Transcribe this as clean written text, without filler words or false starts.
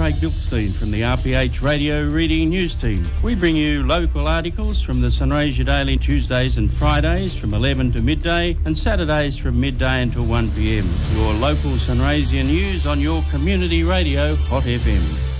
Craig Bilkstein from the RPH Radio Reading News Team. We bring you local articles from the Sunraysia Daily Tuesdays and Fridays from 11 to midday and Saturdays from midday until 1 p.m. Your local Sunraysia news on your community radio, Hot FM.